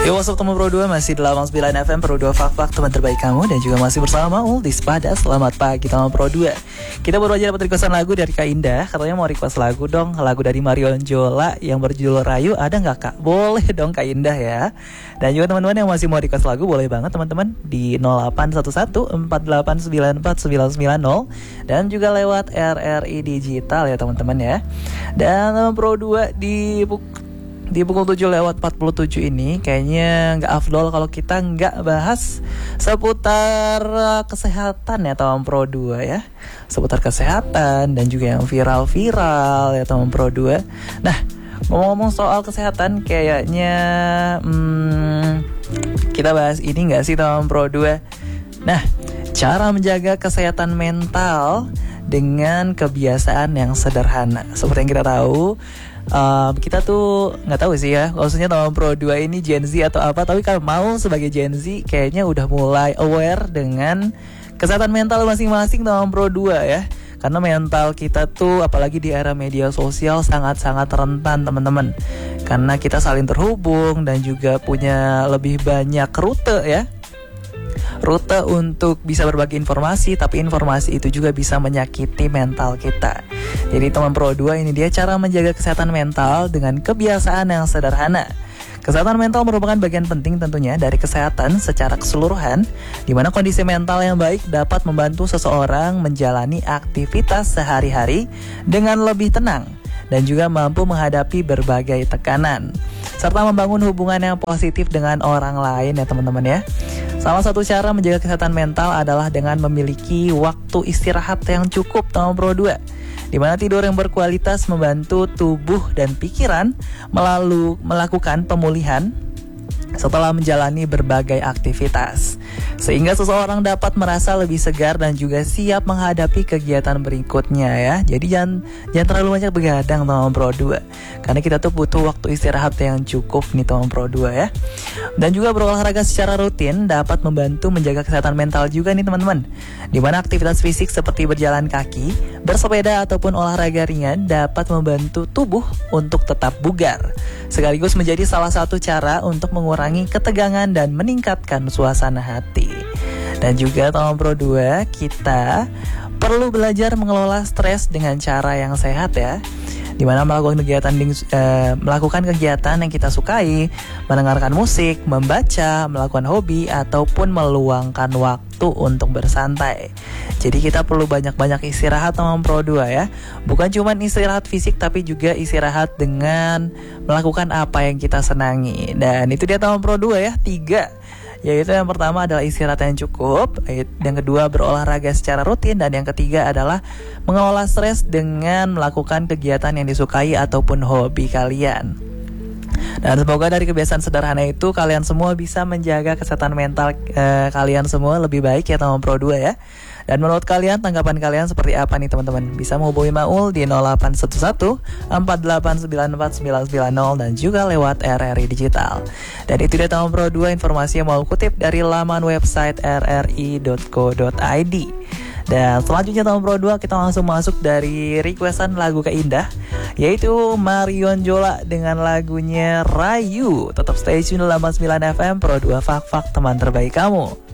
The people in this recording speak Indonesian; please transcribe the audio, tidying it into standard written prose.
Yo, what's up teman Pro 2, masih 89 FM Pro 2 Fak-Fak, teman terbaik kamu. Dan juga masih bersama Maul di Spada. Selamat pagi teman Pro 2. Kita baru aja dapat requestan lagu dari Kak Indah. Katanya mau request lagu dong, lagu dari Marion Jola yang berjudul Rayu. Ada gak Kak? Boleh dong Kak Indah ya. Dan juga teman-teman yang masih mau request lagu, boleh banget teman-teman di 0811-4894-990. Dan juga lewat RRI Digital ya teman-teman ya. Dan teman Pro 2 di pukul 7 lewat 47 ini kayaknya nggak afdol kalau kita nggak bahas seputar kesehatan ya teman Pro 2 ya. Seputar kesehatan dan juga yang viral-viral ya teman Pro 2. Nah, ngomong-ngomong soal kesehatan kayaknya kita bahas ini nggak sih teman Pro 2? Nah, cara menjaga kesehatan mental dengan kebiasaan yang sederhana. Seperti yang kita tahu, kita tuh nggak tahu sih ya, maksudnya teman Pro 2 ini Gen Z atau apa, tapi kalau mau sebagai Gen Z kayaknya udah mulai aware dengan kesehatan mental masing-masing teman Pro 2 ya. Karena mental kita tuh apalagi di era media sosial sangat-sangat rentan teman-teman. Karena kita saling terhubung dan juga punya lebih banyak rute untuk bisa berbagi informasi, tapi informasi itu juga bisa menyakiti mental kita. Jadi teman Pro 2, ini dia cara menjaga kesehatan mental dengan kebiasaan yang sederhana. Kesehatan mental merupakan bagian penting tentunya dari kesehatan secara keseluruhan, di mana kondisi mental yang baik dapat membantu seseorang menjalani aktivitas sehari-hari dengan lebih tenang dan juga mampu menghadapi berbagai tekanan, serta membangun hubungan yang positif dengan orang lain ya teman-teman ya. Salah satu cara menjaga kesehatan mental adalah dengan memiliki waktu istirahat yang cukup teman Pro 2, di mana tidur yang berkualitas membantu tubuh dan pikiran melakukan pemulihan setelah menjalani berbagai aktivitas, sehingga seseorang dapat merasa lebih segar dan juga siap menghadapi kegiatan berikutnya ya. Jadi jangan terlalu banyak begadang teman Pro 2, karena kita tuh butuh waktu istirahat yang cukup nih teman Pro 2 ya. Dan juga berolahraga secara rutin dapat membantu menjaga kesehatan mental juga nih teman-teman, di mana aktivitas fisik seperti berjalan kaki, bersepeda ataupun olahraga ringan dapat membantu tubuh untuk tetap bugar, sekaligus menjadi salah satu cara untuk mengurangi ketegangan dan meningkatkan suasana hati. Dan juga teman Pro 2, kita perlu belajar mengelola stres dengan cara yang sehat ya, di mana melakukan kegiatan yang kita sukai, mendengarkan musik, membaca, melakukan hobi, ataupun meluangkan waktu untuk bersantai. Jadi kita perlu banyak-banyak istirahat teman Pro 2 ya. Bukan cuma istirahat fisik, tapi juga istirahat dengan melakukan apa yang kita senangi. Dan itu dia teman Pro 2 ya, 3. Yaitu yang pertama adalah istirahat yang cukup, yang kedua berolahraga secara rutin, dan yang ketiga adalah mengelola stres dengan melakukan kegiatan yang disukai ataupun hobi kalian. Dan semoga dari kebiasaan sederhana itu kalian semua bisa menjaga kesehatan mental kalian semua lebih baik ya teman Pro 2 ya. Dan menurut kalian, tanggapan kalian seperti apa nih teman-teman? Bisa menghubungi Maul di 0811-4894-990 dan juga lewat RRI Digital. Dan itu dia teman Pro 2, informasi yang mau kutip dari laman website rri.co.id. Dan selanjutnya teman Pro 2, kita langsung masuk dari requestan lagu Kak Indah, yaitu Marion Jola dengan lagunya Rayu. Tetap stay tune 89 FM Pro 2 Fak-Fak, teman terbaik kamu.